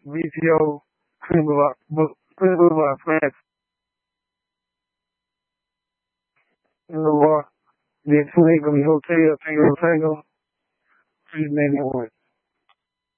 VTO, Queen Boulevard Flats, in the bar, the Twin Acre Hotel, Tango Tango, please name it one.